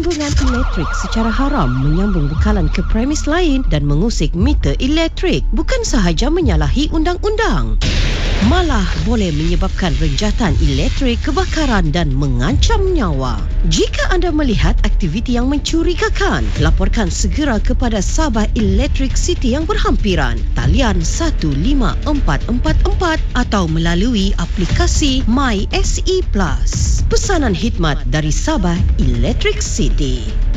sambungan elektrik secara haram menyambung bekalan ke premis lain dan mengusik meter elektrik bukan sahaja menyalahi undang-undang, malah boleh menyebabkan renjatan elektrik, kebakaran dan mengancam nyawa. Jika anda melihat aktiviti yang mencurigakan, laporkan segera kepada Sabah Electric City yang berhampiran. Talian 15444 atau melalui aplikasi My SE Plus. Pesanan khidmat dari Sabah Electric City.